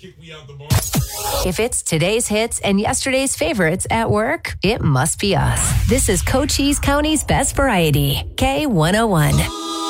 kick me out the bar. If it's today's hits and yesterday's favorites at work, it must be us. This is Cochise County's best variety, K101.